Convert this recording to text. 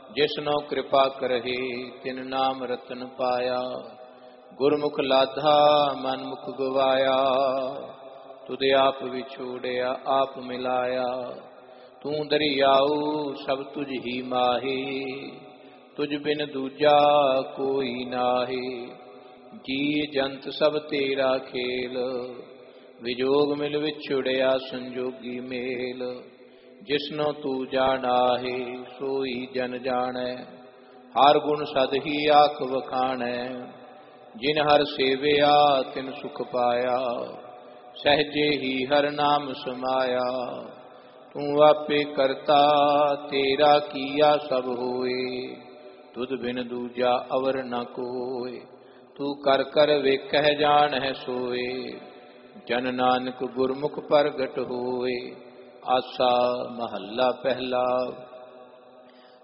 जिसनो कृपा करहे तिन नाम रतन पाया। गुरमुख लाधा मन मुख गवाया, तुद आप विछोड़िया आप मिलाया। तू दरियाऊ सब तुझ ही माहे, तुझ बिन दूजा कोई नाहे। जी जंत सब तेरा खेल, विजोग मिल विछुड़िया संजोगी मेल। जिसनो तू जानाहे सोई जन जानै, हर गुण सद ही आख वखाणै। जिन हर सेविया तिन सुख पाया, सहजे ही हर नाम समाया। तू आपे करता तेरा किया सब होए, तुद बिन दूजा अवर न कोय। तू कर कर वेखह जान है सोए, जन नानक गुरमुख प्रगट होए। आसा महला पहला।